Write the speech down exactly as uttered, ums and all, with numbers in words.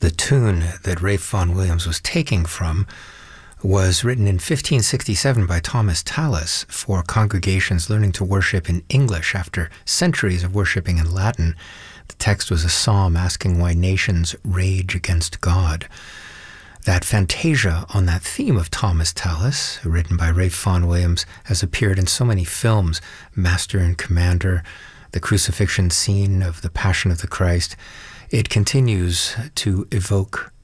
The tune that Ralph Vaughan Williams was taking from was written in fifteen sixty-seven by Thomas Tallis for congregations learning to worship in English after centuries of worshiping in Latin. The text was a psalm asking why nations rage against God. That fantasia on that theme of Thomas Tallis, written by Ralph Vaughan Williams, has appeared in so many films: Master and Commander, the crucifixion scene of The Passion of the Christ. It continues to evoke